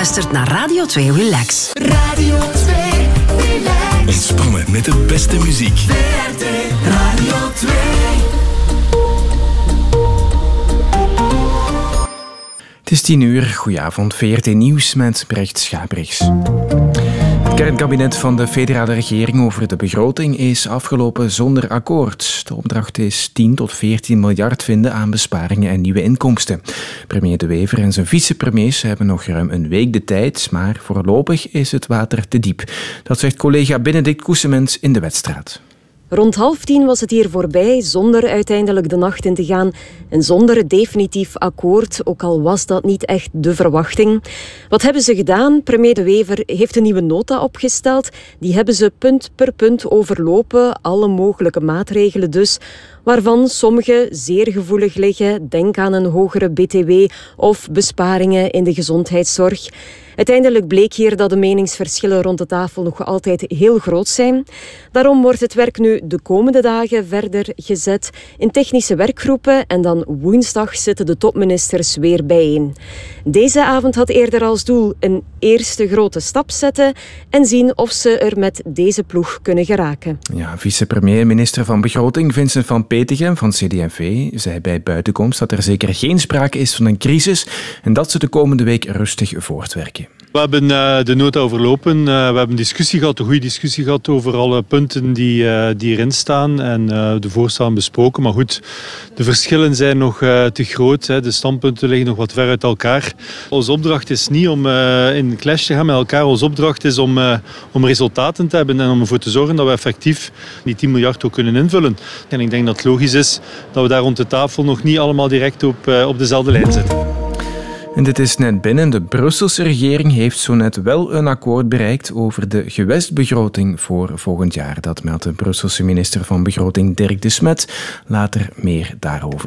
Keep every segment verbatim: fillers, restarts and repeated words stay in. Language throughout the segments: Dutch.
luistert naar Radio twee Relax. Radio twee Relax. Ontspannen met de beste muziek. V R T Radio twee. Het is tien uur. Goedenavond. V R T Nieuws met Brecht Schabrichs. Het kernkabinet van de federale regering over de begroting is afgelopen zonder akkoord. De opdracht is tien tot veertien miljard vinden aan besparingen en nieuwe inkomsten. Premier De Wever en zijn vicepremiers hebben nog ruim een week de tijd, maar voorlopig is het water te diep. Dat zegt collega Benedict Koesemens in de Wetstraat. Rond half tien was het hier voorbij, zonder uiteindelijk de nacht in te gaan en zonder definitief akkoord, ook al was dat niet echt de verwachting. Wat hebben ze gedaan? Premier De Wever heeft een nieuwe nota opgesteld. Die hebben ze punt per punt overlopen, alle mogelijke maatregelen dus, waarvan sommige zeer gevoelig liggen. Denk aan een hogere B T W of besparingen in de gezondheidszorg. Uiteindelijk bleek hier dat de meningsverschillen rond de tafel nog altijd heel groot zijn. Daarom wordt het werk nu de komende dagen verder gezet in technische werkgroepen en dan woensdag zitten de topministers weer bijeen. Deze avond had eerder als doel een eerste grote stap zetten en zien of ze er met deze ploeg kunnen geraken. Ja, vicepremier en minister van Begroting Vincent van Petegem van C D en V zei bij buitenkomst dat er zeker geen sprake is van een crisis en dat ze de komende week rustig voortwerken. We hebben uh, de nota overlopen. Uh, we hebben een discussie gehad, een goede discussie gehad over alle punten die, uh, die erin staan en uh, de voorstellen besproken. Maar goed, de verschillen zijn nog uh, te groot. Hè. De standpunten liggen nog wat ver uit elkaar. Onze opdracht is niet om uh, in clash te gaan met elkaar. Onze opdracht is om, uh, om resultaten te hebben en om ervoor te zorgen dat we effectief die tien miljard ook kunnen invullen. En ik denk dat het logisch is dat we daar rond de tafel nog niet allemaal direct op, uh, op dezelfde lijn zitten. En dit is net binnen. De Brusselse regering heeft zo net wel een akkoord bereikt over de gewestbegroting voor volgend jaar. Dat meldt de Brusselse minister van Begroting Dirk de Smet. Later meer daarover.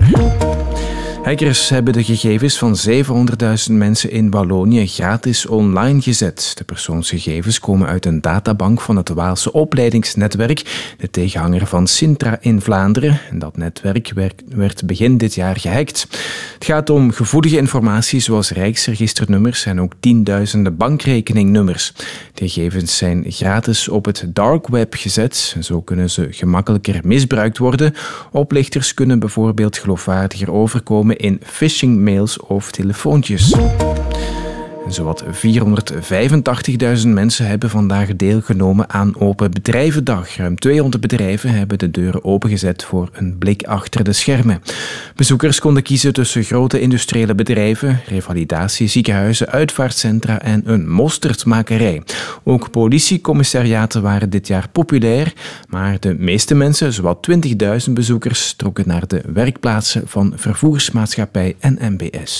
Hackers hebben de gegevens van zevenhonderdduizend mensen in Wallonië gratis online gezet. De persoonsgegevens komen uit een databank van het Waalse opleidingsnetwerk, de tegenhanger van Sintra in Vlaanderen. En dat netwerk werd begin dit jaar gehackt. Het gaat om gevoelige informatie zoals rijksregisternummers en ook tienduizenden bankrekeningnummers. De gegevens zijn gratis op het dark web gezet. Zo kunnen ze gemakkelijker misbruikt worden. Oplichters kunnen bijvoorbeeld geloofwaardiger overkomen in phishing-mails of telefoontjes. En zowat vierhonderdvijfentachtigduizend mensen hebben vandaag deelgenomen aan Open Bedrijvendag. Ruim tweehonderd bedrijven hebben de deuren opengezet voor een blik achter de schermen. Bezoekers konden kiezen tussen grote industriële bedrijven, revalidatie, ziekenhuizen, uitvaartcentra en een mosterdmakerij. Ook politiecommissariaten waren dit jaar populair, maar de meeste mensen, zowat twintigduizend bezoekers, trokken naar de werkplaatsen van vervoersmaatschappij en M B S.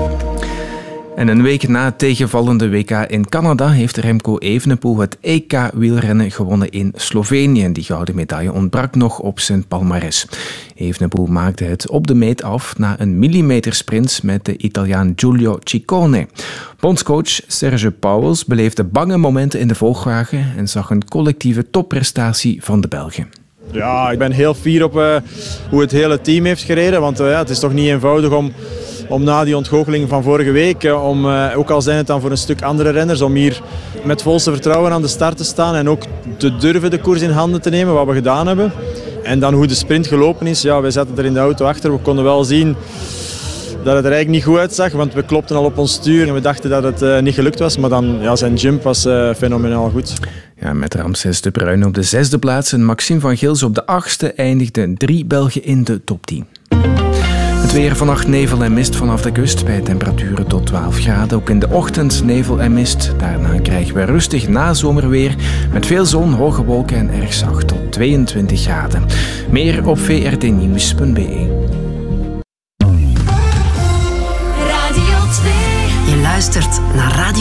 En een week na het tegenvallende W K in Canada heeft Remco Evenepoel het E K-wielrennen gewonnen in Slovenië. Die gouden medaille ontbrak nog op zijn palmares. Evenepoel maakte het op de meet af na een millimetersprint met de Italiaan Giulio Ciccone. Bondscoach Serge Pauwels beleefde bange momenten in de volgwagen en zag een collectieve topprestatie van de Belgen. Ja, ik ben heel fier op uh, hoe het hele team heeft gereden, want uh, ja, het is toch niet eenvoudig om... om na die ontgoocheling van vorige week, om, uh, ook al zijn het dan voor een stuk andere renners, om hier met volste vertrouwen aan de start te staan en ook te durven de koers in handen te nemen, wat we gedaan hebben. En dan hoe de sprint gelopen is, ja, wij zaten er in de auto achter, we konden wel zien dat het er eigenlijk niet goed uitzag, want we klopten al op ons stuur en we dachten dat het uh, niet gelukt was, maar dan, ja, zijn jump was uh, fenomenaal goed. Ja, met Ramses de Bruyne op de zesde plaats en Maxime van Gils op de achtste eindigden drie Belgen in de top tien. Het weer vannacht nevel en mist vanaf de kust bij temperaturen tot twaalf graden. Ook in de ochtend nevel en mist. Daarna krijgen we rustig nazomerweer met veel zon, hoge wolken en erg zacht tot tweeëntwintig graden. Meer op v r t nieuws punt b e. Radio twee. Je luistert naar Radio